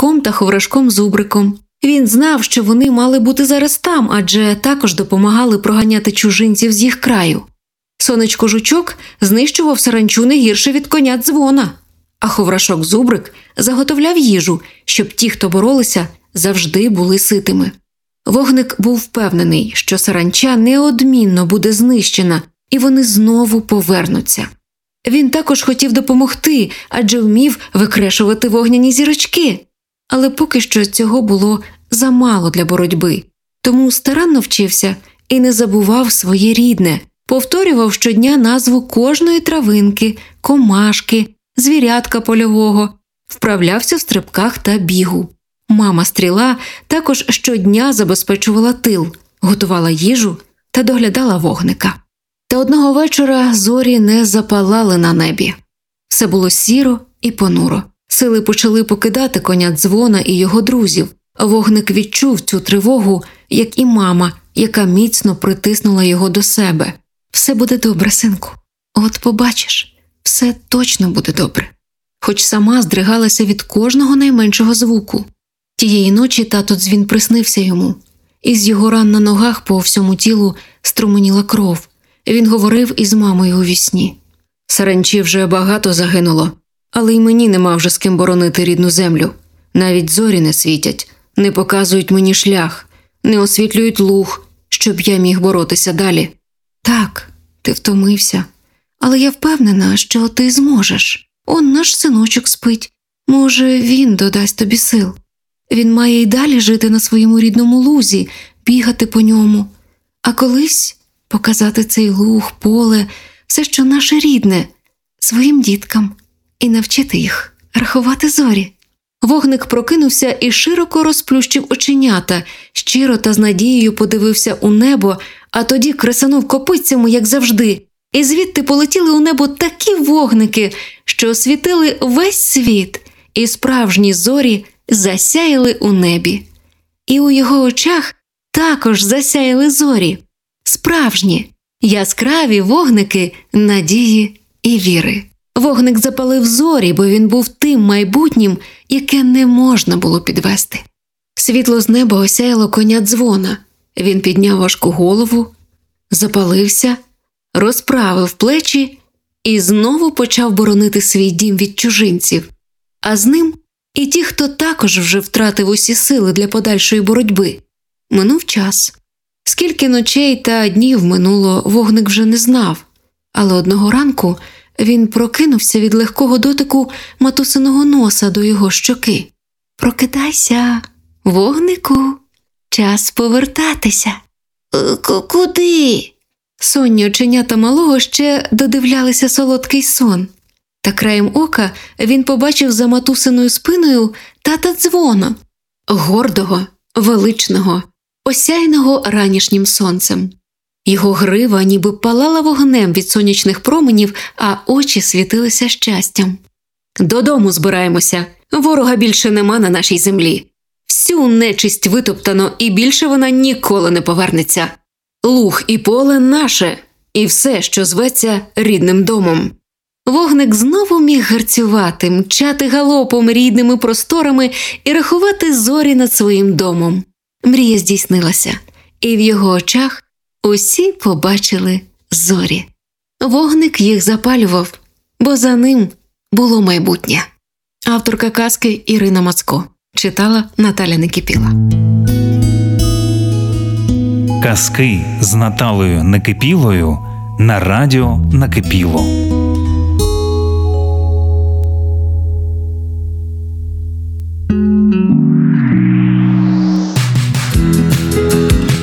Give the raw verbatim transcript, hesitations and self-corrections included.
Пташком та Ховрашком Зубриком. Він знав, що вони мали бути зараз там, адже також допомагали проганяти чужинців з їх краю. Сонечко Жучок знищував саранчу не гірше від коня Дзвона, а Ховрашок Зубрик заготовляв їжу, щоб ті, хто боролися, завжди були ситими. Вогник був впевнений, що саранча неодмінно буде знищена, і вони знову повернуться. Він також хотів допомогти, адже вмів викрешувати вогняні зірочки. Але поки що цього було замало для боротьби. Тому старанно вчився і не забував своє рідне, повторював щодня назву кожної травинки, комашки, звірятка польового, вправлявся в стрибках та бігу. Мама Стріла також щодня забезпечувала тил, готувала їжу та доглядала вогника. Та одного вечора зорі не запалали на небі. Все було сіро і понуро. Сили почали покидати коня Дзвона і його друзів. Вогник відчув цю тривогу, як і мама, яка міцно притиснула його до себе. «Все буде добре, синку. От побачиш, все точно буде добре». Хоч сама здригалася від кожного найменшого звуку. Тієї ночі тато Дзвін приснився йому. Із його ран на ногах по всьому тілу струменіла кров. Він говорив із мамою у вісні. «Саранчі вже багато загинуло, але й мені нема вже з ким боронити рідну землю. Навіть зорі не світять, не показують мені шлях, не освітлюють луг, щоб я міг боротися далі». «Так, ти втомився, але я впевнена, що ти зможеш. Он наш синочок спить. Може, він додасть тобі сил. Він має й далі жити на своєму рідному лузі, бігати по ньому. А колись показати цей луг, поле, все, що наше рідне, своїм діткам і навчити їх рахувати зорі». Вогник прокинувся і широко розплющив оченята, щиро та з надією подивився у небо, а тоді кресанув копитцями, як завжди, і звідти полетіли у небо такі вогники, що освітили весь світ, і справжні зорі засяяли у небі. І у його очах також засяяли зорі. Справжні, яскраві вогники надії і віри. Вогник запалив зорі, бо він був тим майбутнім, яке не можна було підвести. Світло з неба осяяло коня Дзвона. Він підняв важку голову, запалився, розправив плечі і знову почав боронити свій дім від чужинців. А з ним і ті, хто також вже втратив усі сили для подальшої боротьби. Минув час. Скільки ночей та днів минуло, вогник вже не знав. Але одного ранку він прокинувся від легкого дотику матусиного носа до його щоки. «Прокидайся, вогнику, час повертатися». «Куди?» Сонні оченята малого ще додивлялися солодкий сон. Та краєм ока він побачив за матусиною спиною тата Дзвона, гордого, величного, осяяного ранішнім сонцем. Його грива ніби палала вогнем від сонячних променів, а очі світилися щастям. «Додому збираємося. Ворога більше нема на нашій землі. Всю нечисть витоптано, і більше вона ніколи не повернеться. Луг і поле наше, і все, що зветься рідним домом». Вогник знову міг гарцювати, мчати галопом рідними просторами і рахувати зорі над своїм домом. Мрія здійснилася, і в його очах усі побачили зорі. Вогник їх запалював, бо за ним було майбутнє. Авторка казки Ірина Мацко. Читала Наталя Некипіла. Казки з Наталею Некипілою на радіо Накипіло.